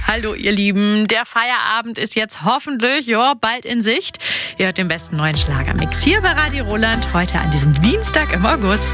Hallo ihr Lieben, der Feierabend ist jetzt hoffentlich bald in Sicht. Ihr hört den besten neuen Schlagermix hier bei Radio Roland, heute an diesem Dienstag im August.